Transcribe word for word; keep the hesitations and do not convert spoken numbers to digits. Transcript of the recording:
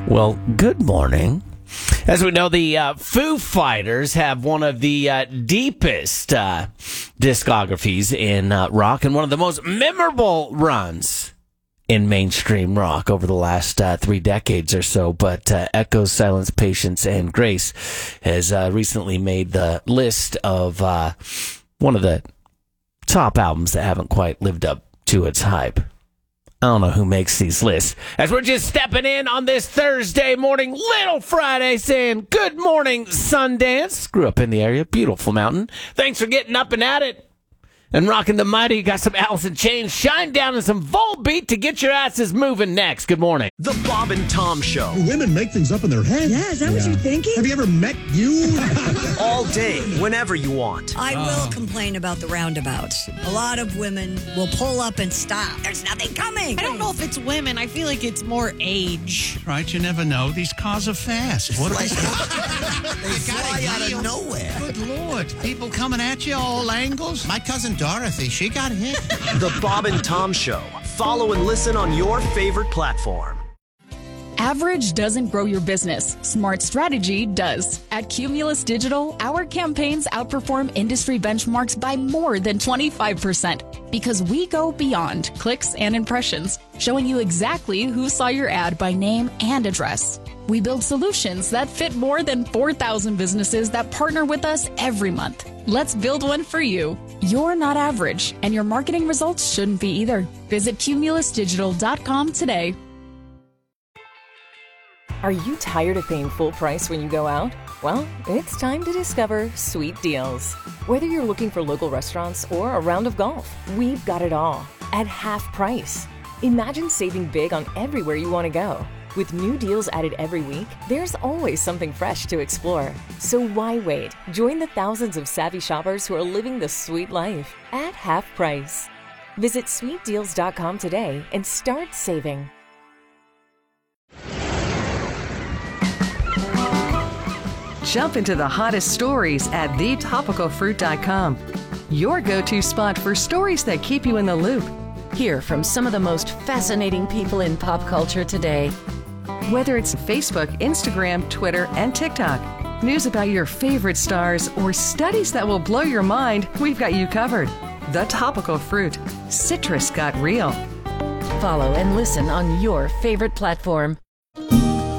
Well, good morning. As we know, the uh, Foo Fighters have one of the uh, deepest uh, discographies in uh, rock and one of the most memorable runs in mainstream rock over the last uh, three decades or so. But uh, Echo, Silence, Patience, and Grace has uh, recently made the list of uh, one of the top albums that haven't quite lived up to its hype. I don't know who makes these lists. As we're just stepping in on this Thursday morning, Little Friday, saying good morning, Sundance. Grew up in the area, beautiful mountain. Thanks for getting up and at it and rocking the mighty. Got some Alice in Chains, Shine Down, and some Volbeat to get your asses moving next. Good morning. The Bob and Tom Show. Women make things up in their head. Yeah, is that yeah. what you're thinking? Have you ever met you? All day, whenever you want. I will uh. complain about the roundabouts. A lot of women will pull up and stop. There's nothing coming. I don't know if it's women. I feel like it's more age. Right, you never know. These cars are fast. What are they? They fly out of nowhere. Good Lord. People coming at you all angles. My cousin Dorothy, she got hit. The Bob and Tom Show. Follow and listen on your favorite platform. Average doesn't grow your business. Smart strategy does. At Cumulus Digital, our campaigns outperform industry benchmarks by more than twenty-five percent because we go beyond clicks and impressions, showing you exactly who saw your ad by name and address. We build solutions that fit more than four thousand businesses that partner with us every month. Let's build one for you. You're not average, and your marketing results shouldn't be either. Visit cumulus digital dot com today. Are you tired of paying full price when you go out? Well, it's time to discover Sweet Deals. Whether you're looking for local restaurants or a round of golf, we've got it all at half price. Imagine saving big on everywhere you want to go. With new deals added every week, there's always something fresh to explore. So why wait? Join the thousands of savvy shoppers who are living the sweet life at half price. Visit sweet deals dot com today and start saving. Jump into the hottest stories at the topical fruit dot com. Your go-to spot for stories that keep you in the loop. Hear from some of the most fascinating people in pop culture today. Whether it's Facebook, Instagram, Twitter, and TikTok, news about your favorite stars, or studies that will blow your mind, we've got you covered. The Topical Fruit. Citrus got real. Follow and listen on your favorite platform.